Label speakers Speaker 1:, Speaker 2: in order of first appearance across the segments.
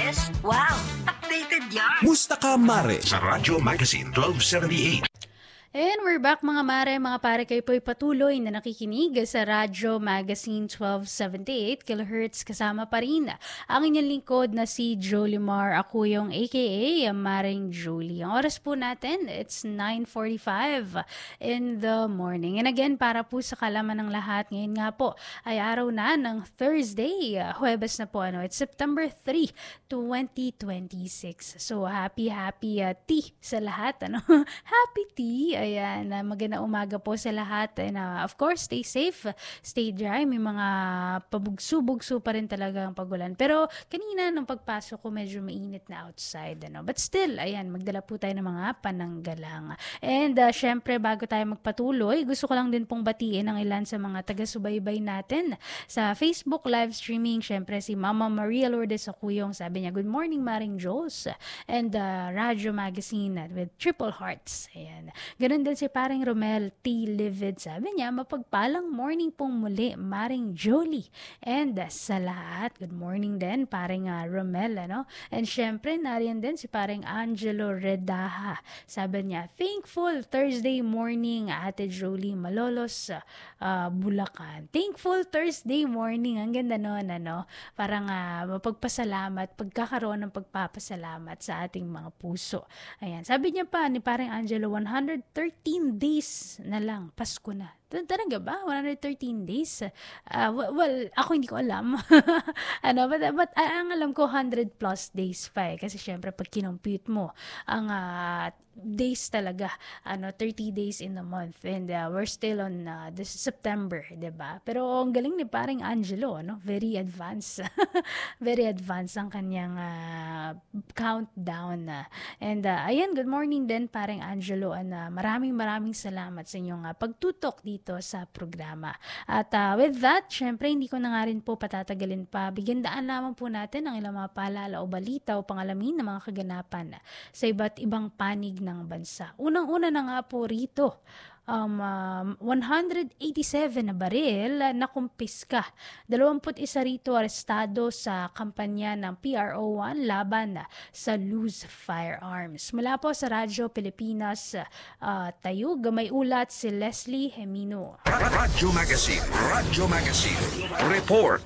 Speaker 1: latest? Wow, updated yan!
Speaker 2: Musta ka, Mare?
Speaker 3: Sa Radyo Magazine 1278.
Speaker 4: And we're back mga mare, mga pare, kayo po'y patuloy na nakikinig sa Radyo Magazine 1278 kHz. Kasama pa rin ang inyong lingkod na si Jolie Mar. Ako yung aka Maring Julie. Ang oras po natin, it's 9:45 in the morning. And again, para po sa kalaman ng lahat, ngayon nga po ay araw na ng Thursday. Huwebes na po, it's September 3, 2026. So happy tea sa lahat. Happy tea. Ayan, magandang umaga po sa lahat. And of course, stay safe, stay dry. May mga pabugso-bugso pa rin talaga ang pagulan. Pero kanina nung pagpasok ko, medyo mainit na outside. But still, ayan, magdala po tayo ng mga pananggalang. And syempre, bago tayo magpatuloy, gusto ko lang din pong batiin ang ilan sa mga taga-subaybay natin sa Facebook live streaming. Syempre, si Mama Maria Lourdes Acuyong, sabi niya, good morning, Maring Jules. And Radyo Magazine with Triple Hearts. Ayan. Ganun din si paring Romel T. Livid. Sabi niya, mapagpalang morning pong muli, Maring Jolie. And sa lahat, good morning din, paring Romel. And syempre, nariyan din si paring Angelo Redaha. Sabi niya, thankful Thursday morning, Ate Jolie, Malolos, Bulacan. Thankful Thursday morning. Ang ganda nun, Parang mapagpasalamat, pagkakaroon ng pagpapasalamat sa ating mga puso. Ayan. Sabi niya pa, ni paring Angelo, 113 days na lang, Pasko na. Talaga ba? 113 days? Well, ako hindi ko alam. But ang alam ko, 100 plus days pa Kasi syempre, pag kinompute mo, ang days talaga, 30 days in the month. And we're still on this September, diba? Pero ang galing ni paring Angelo, very advanced. Very advanced ang kanyang countdown. And ayan, good morning din, paring Angelo. And maraming salamat sa inyong pagtutok dito sa programa. At with that, syempre, hindi ko na nga rin po patatagalin pa. Bigyan daan lamang po natin ang ilang mga paalala o balita o pangalamin ng mga kaganapan sa iba't ibang panig ng bansa. Unang-una na nga po rito, 187 na baril na kumpiska. 21 rito arestado sa kampanya ng PRO1 laban sa loose firearms. Mula po sa Radyo Pilipinas, Tayug, may ulat si Leslie Hemino.
Speaker 3: Radyo Magazine. Report.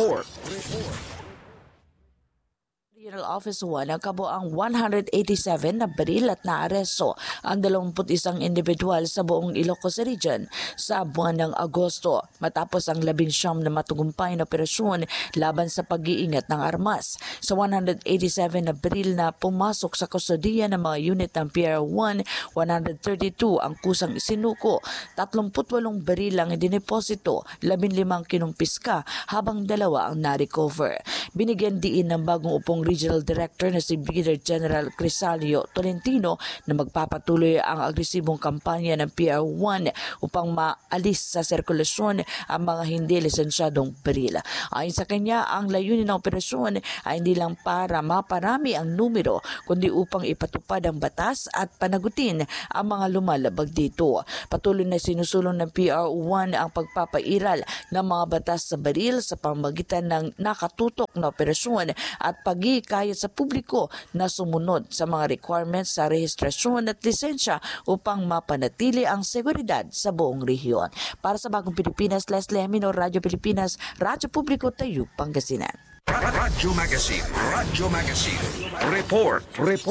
Speaker 5: Regional Office 1 ang kabuang 187 na baril at naaresto ang 21 individual sa buong Ilocos Region sa buwan ng Agosto matapos ang 19 na matagumpay na operasyon laban sa pag-iingat ng armas. Sa 187 na baril na pumasok sa kustodiya ng mga unit ng PR1, 132 ang kusang isinuko, 38 baril ang idineposito, 15 kinumpiska habang 2 ang na-recover. Binigyan diin ng bagong upong Regional Director na si Brigadier General Crisalio Tolentino na magpapatuloy ang agresibong kampanya ng PR1 upang maalis sa sirkulasyon ang mga hindi lisensyadong baril. Ayon sa kanya, ang layunin ng operasyon ay hindi lang para maparami ang numero kundi upang ipatupad ang batas at panagutin ang mga lumalabag dito. Patuloy na sinusulong ng PR1 ang pagpapairal ng mga batas sa baril sa pamamagitan ng nakatutok na operasyon at pagkikayat sa publiko na sumunod sa mga requirements sa rehistrasyon at lisensya upang mapanatili ang seguridad sa buong rehiyon. Para sa Bagong Pilipinas, Leslie Hemino, Radyo Pilipinas, Radyo Publiko, Tayo, Pangasinan.
Speaker 3: Radyo Magazine. Report.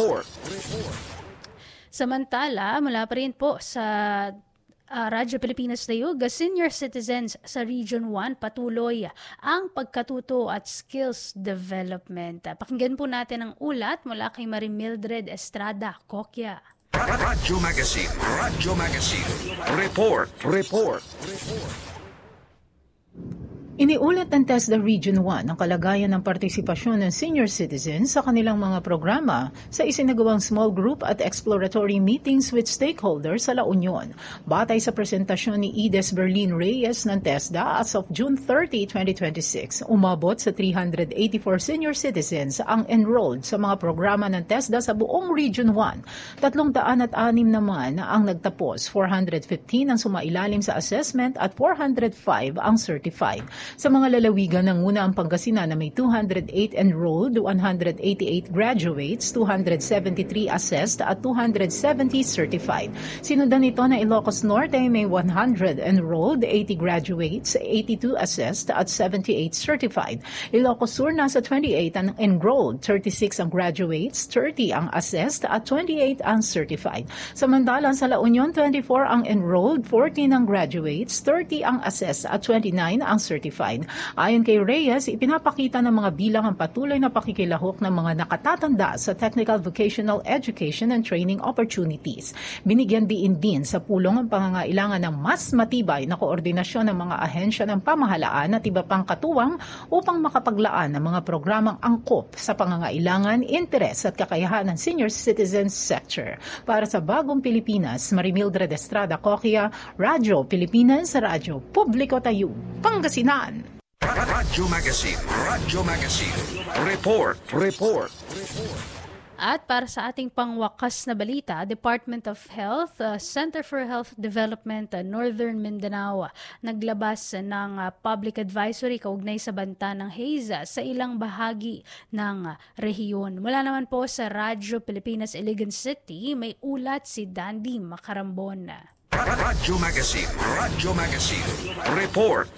Speaker 4: Samantala, mula pa rin po sa Radyo Pilipinas Tayug, senior citizens sa Region 1 patuloy ang pagkatuto at skills development. Pakinggan po natin ang ulat mula kay Marie Mildred Estrada Kokya.
Speaker 3: Radyo Magazine. Report.
Speaker 6: Iniulat ng TESDA Region 1 ang kalagayan ng partisipasyon ng senior citizens sa kanilang mga programa sa isinagawang small group at exploratory meetings with stakeholders sa La Union. Batay sa presentasyon ni Ides Berlin Reyes ng TESDA as of June 30, 2026, umabot sa 384 senior citizens ang enrolled sa mga programa ng TESDA sa buong Region 1. 306 naman ang nagtapos, 415 ang sumailalim sa assessment at 405 ang certified. Sa mga lalawigan, nanguna ang Pangasinan na may 208 enrolled, 188 graduates, 273 assessed at 270 certified. Sinundan ito na Ilocos Norte may 100 enrolled, 80 graduates, 82 assessed at 78 certified. Ilocos Sur nasa 28 ang enrolled, 36 ang graduates, 30 ang assessed at 28 ang certified. Samantalang sa La Union, 24 ang enrolled, 14 ang graduates, 30 ang assessed at 29 ang certified. Ayon kay Reyes, ipinapakita ng mga bilang ang patuloy na pakikilahok ng mga nakatatanda sa technical vocational education and training opportunities. Binigyan diin din sa pulong ang pangangailangan ng mas matibay na koordinasyon ng mga ahensya ng pamahalaan at iba pang katuwang upang makapaglaan ng mga programang angkop sa pangangailangan, interes at kakayahan ng senior citizens sector. Para sa Bagong Pilipinas, Marimildred Estrada Coquia, Radyo Pilipinas, Radyo Publiko Tayo, Pangasinan.
Speaker 3: Radyo Magazine. Radyo Magazine. Report.
Speaker 4: At para sa ating pangwakas na balita, Department of Health, Center for Health Development, Northern Mindanao, naglabas ng public advisory kaugnay sa banta ng haze sa ilang bahagi ng rehiyon. Mula naman po sa Radyo Pilipinas, Iligan City, may ulat si Dandy Macarambon.
Speaker 3: Radyo Magazine. Radyo Magazine. Report.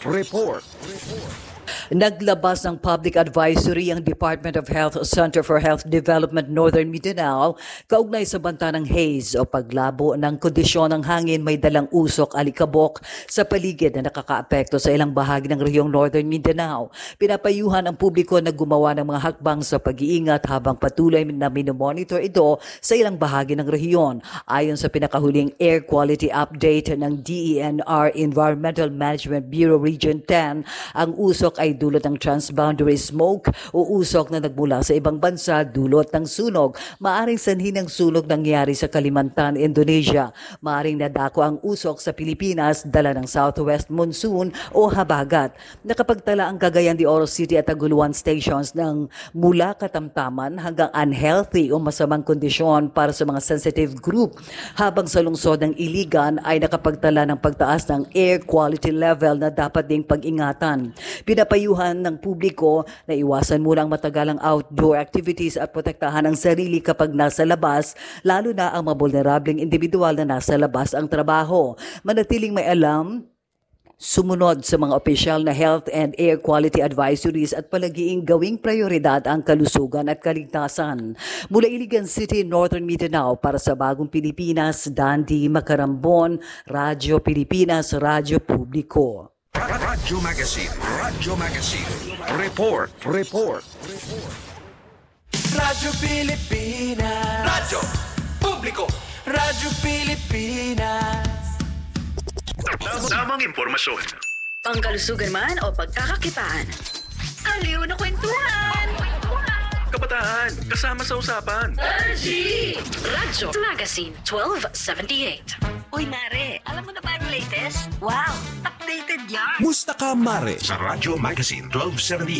Speaker 2: Naglabas ng public advisory ang Department of Health Center for Health Development Northern Mindanao kaugnay sa banta ng haze o paglabo ng kondisyon ng hangin may dalang usok alikabok sa paligid na nakakaapekto sa ilang bahagi ng rehiyong Northern Mindanao. Pinapayuhan ang publiko na gumawa ng mga hakbang sa pag-iingat habang patuloy na minomonitor ito sa ilang bahagi ng rehiyon. Ayon sa pinakahuling air quality update ng DENR Environmental Management Bureau Region 10, ang usok ay dulot ng transboundary smoke o usok na nagmula sa ibang bansa dulot ng sunog. Maaring sanhi ng sunog nangyari sa Kalimantan, Indonesia. Maaring nadako ang usok sa Pilipinas dala ng southwest monsoon o habagat. Nakapagtala ang Cagayan de Oro City at Taguluan stations ng mula katamtaman hanggang unhealthy o masamang kondisyon para sa mga sensitive group. Habang sa lungsod ng Iligan ay nakapagtala ng pagtaas ng air quality level na dapat ding pag-ingatan. Pinapayuhan ng publiko na iwasan muna ang matagalang outdoor activities at protektahan ang sarili kapag nasa labas, lalo na ang mga vulnerableng individual na nasa labas ang trabaho. Manatiling may alam, sumunod sa mga opisyal na health and air quality advisories at palagiing gawing prioridad ang kalusugan at kaligtasan. Mula Iligan City, Northern Mindanao, para sa Bagong Pilipinas, Dandy Macarambon, Radyo Pilipinas, Radyo Publiko.
Speaker 3: Radyo Magazine. Radyo Magazine. Report.
Speaker 7: Radyo Pilipinas. Radyo Publiko. Radyo Pilipinas.
Speaker 3: Tamang impormasyon.
Speaker 1: Pangkalusugan man o pagkakakitaan. Aliw na kwentuhan!
Speaker 3: Kabataan, kasama sa usapan.
Speaker 1: Radyo Magazine 1278. Uy, Mare, alam mo na ba ang latest? Wow, updated yan!
Speaker 3: Musta ka, Mare? Sa Radyo Magazine 1278.